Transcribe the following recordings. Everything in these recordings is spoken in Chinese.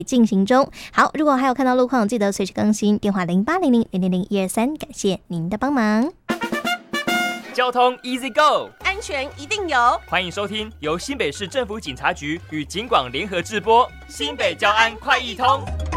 进行中。好，如果还有看到路况，记得随时更新，电话0800000123，感谢您的帮忙。 交通 Easy Go， 安全一定有。 欢迎收听由新北市政府警察局与警广联合制播新北交安快易通。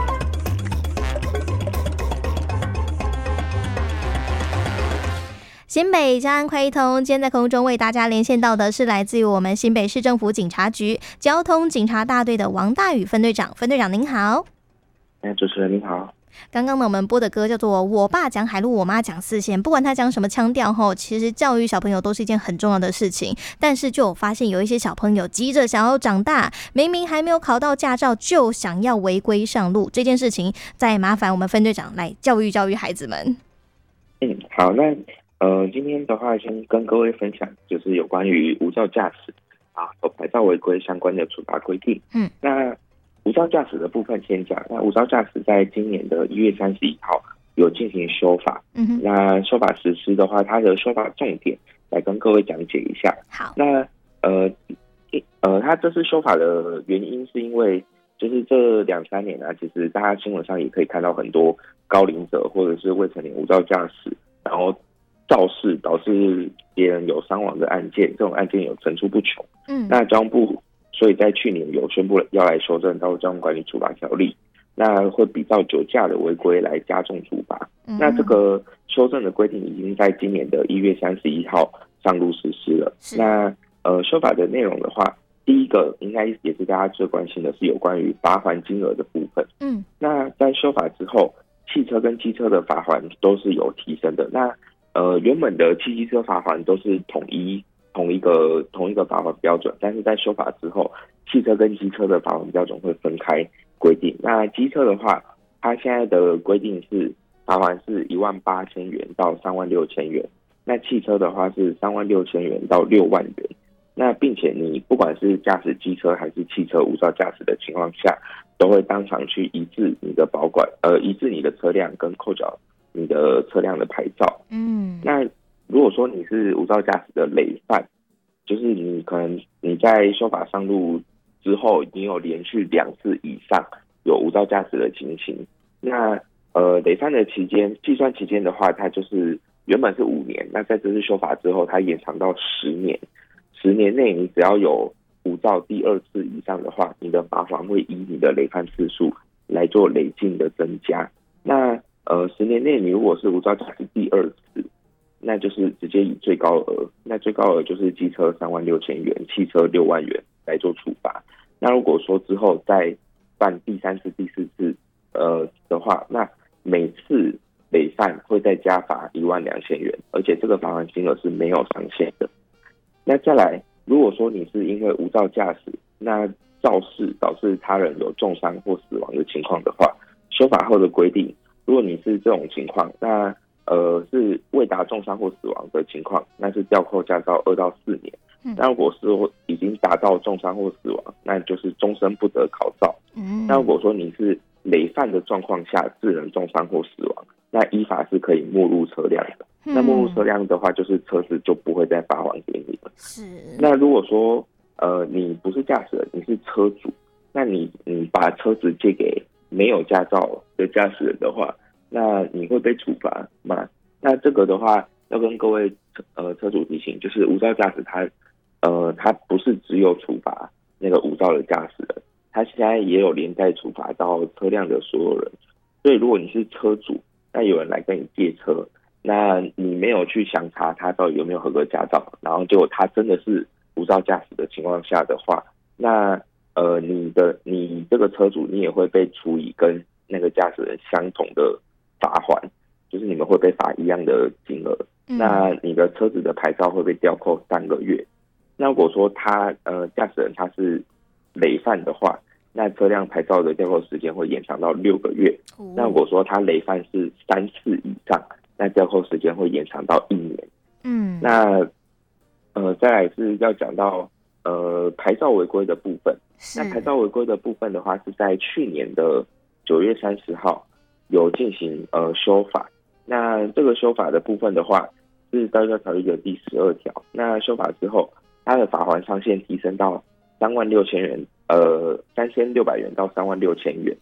新北交安快易通，今天在空中为大家连线到的是来自于我们新北市政府警察局交通警察大队的王大宇分队长。分队长您好。 主持人您好。 刚刚呢我们播的歌叫做我爸讲海路我妈讲四线，不管他讲什么腔调后，其实教育小朋友都是一件很重要的事情，但是就有发现有一些小朋友急着想要长大，明明还没有考到驾照就想要违规上路，这件事情再麻烦我们分队长来教育孩子们。 好，那今天的话先跟各位分享就是有关于无照驾驶牌照违规相关的处罚规定。那无照驾驶的部分先讲。那无照驾驶在今年的1月31号有进行修法。那修法实施的话，它的修法重点来跟各位讲解一下。 好， 那它这次修法的原因是因为就是这2-3年其实大家新闻上也可以看到很多高龄者或者是未成年无照驾驶，然后肇事导致别人有伤亡的案件，这种案件有层出不穷。那交通部所以在去年有宣布要来修正《道路交通管理处罚条例》，那会比照酒驾的违规来加重处罚。那这个修正的规定已经在今年的1月31号上路实施了。那修法的内容的话，第一个应该也是大家最关心的是有关于罚锾金额的部分。那在修法之后，汽车跟机车的罚锾都是有提升的。那原本的汽机车罚锾都是统一个罚锾标准，但是在修法之后，汽车跟机车的罚锾标准会分开规定。那机车的话，它现在的规定是罚锾是18000元到36000元，那汽车的话是36000元到6万元。那并且你不管是驾驶机车还是汽车无照驾驶的情况下，都会当场去移置你的保管，移置你的车辆跟扣缴你的车辆的牌照。那如果说你是无照驾驶的累犯，就是你可能你在修法上路之后，你有连续2次以上有无照驾驶的情形，那累犯的期间计算期间的话，它就是原本是5年，那在这次修法之后，它延长到10年。10年内你只要有无照第2次以上的话，你的罚锾会依你的累犯次数来做累进的增加。那10年内你如果是无照驾驶第2次，那就是直接以最高额，那最高额就是机车36000元，汽车6万元来做处罚。那如果说之后再犯第3次、第4次的话，那每次累犯会再加罚12000元，而且这个罚锾金额是没有上限的。那再来，如果说你是因为无照驾驶，那肇事导致他人有重伤或死亡的情况的话，修法后的规定，如果你是这种情况，那是未达重伤或死亡的情况，那是吊扣驾照2到4年。那如果是已经达到重伤或死亡，那就是终身不得考照。那如果说你是累犯的状况下致人重伤或死亡，那依法是可以没入车辆的。那没入车辆的话，就是车子就不会再罚锾给你了。那如果说你不是驾驶人，你是车主，那你把车子借给没有驾照的驾驶人的话，那你会被处罚吗？那这个的话要跟各位车主提醒，就是无照驾驶它不是只有处罚那个无照的驾驶人，它现在也有连带处罚到车辆的所有人。所以如果你是车主，那有人来跟你借车，那你没有去详查他到底有没有合格驾照，然后结果他真的是无照驾驶的情况下的话，那你这个车主你也会被处以跟那个驾驶人相同的罚锾，就是你们会被罚一样的金额。那你的车子的牌照会被吊扣3个月。那如果说驾驶人他是累犯的话，那车辆牌照的吊扣时间会延长到6个月。那如果说他累犯是3次以上，那吊扣时间会延长到1年。那再来是要讲到牌照违规的部分。那牌照违规的部分的话，是在去年的9月30号有进行修法。那这个修法的部分的话，是道路交通条例的第12条。那修法之后，它的罚锾上限提升到36000元，3600元到36000元。